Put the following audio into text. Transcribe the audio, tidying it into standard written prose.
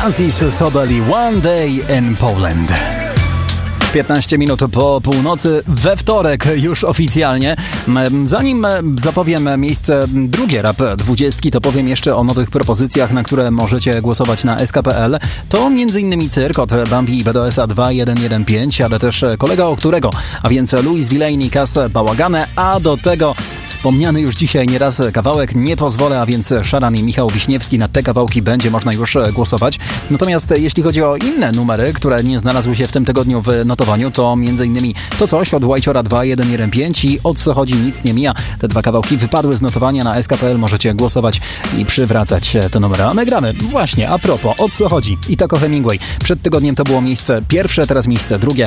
Francis Sobel, One Day in Poland. 15 minut po północy we wtorek już oficjalnie. Zanim zapowiem miejsce drugie Rap 20, to powiem jeszcze o nowych propozycjach, na które możecie głosować na sk.pl. To m.in. Cyrk od Bambi i BDS-a 2115, ale też Kolega o którego, a więc Louis Villainy, Kas Bałagane, a do tego wspomniany już dzisiaj nieraz kawałek Nie pozwolę, a więc Szaran i Michał Wiśniewski. Na te kawałki będzie można już głosować. Natomiast jeśli chodzi o inne numery, które nie znalazły się w tym tygodniu w notowaniu, to m.in. To coś od Whitehora 2115 i O co chodzi nic nie mija. Te dwa kawałki wypadły z notowania na sk.pl. Możecie głosować i przywracać te numery. A my gramy właśnie a propos O co chodzi i tak o Hemingway. Przed tygodniem to było miejsce pierwsze, teraz miejsce drugie.